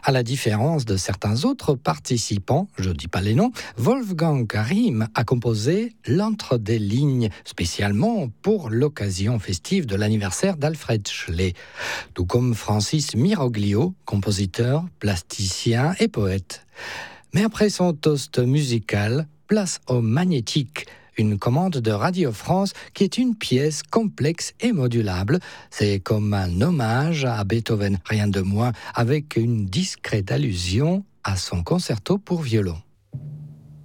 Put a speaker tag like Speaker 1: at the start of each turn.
Speaker 1: À la différence de certains autres participants, je ne dis pas les noms, Wolfgang Karim a composé l'Entre des lignes, spécialement pour l'occasion festive de l'anniversaire d'Alfred Schley, tout comme Francis Miroglio, compositeur, plasticien et poète. Mais après son toast musical, place au magnétique, une commande de Radio France qui est une pièce complexe et modulable. C'est comme un hommage à Beethoven, rien de moins, avec une discrète allusion à son concerto pour violon.